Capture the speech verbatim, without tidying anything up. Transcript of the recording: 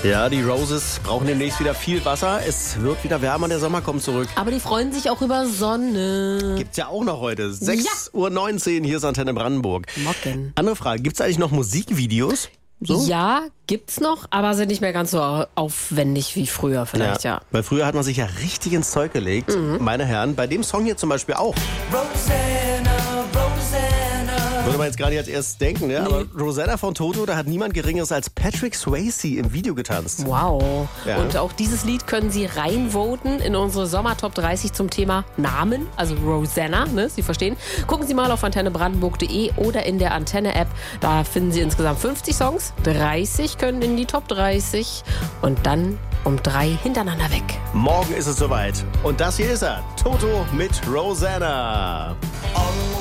Ja, die Roses brauchen demnächst wieder viel Wasser. Es wird wieder wärmer, der Sommer kommt zurück. Aber die freuen sich auch über Sonne. Gibt's ja auch noch heute. sechs Uhr neunzehn, hier ist Antenne Brandenburg. Morgen. Andere Frage, gibt's eigentlich noch Musikvideos? So? Ja, gibt's noch, aber sind nicht mehr ganz so aufwendig wie früher vielleicht, ja. Weil früher hat man sich ja richtig ins Zeug gelegt. Mhm. Meine Herren, bei dem Song hier zum Beispiel auch. Rosanna, Rosanna. Würde man jetzt gar nicht als erstes denken, ne? Nee. Aber Rosanna von Toto, da hat niemand Geringeres als Patrick Swayze im Video getanzt. Wow. Ja. Und auch dieses Lied können Sie reinvoten in unsere Sommer-Top dreißig zum Thema Namen, also Rosanna, ne? Sie verstehen. Gucken Sie mal auf antenne brandenburg punkt de oder in der Antenne-App. Da finden Sie insgesamt fünfzig Songs. dreißig können in die Top dreißig und dann um drei hintereinander weg. Morgen ist es soweit. Und das hier ist er. Toto mit Rosanna.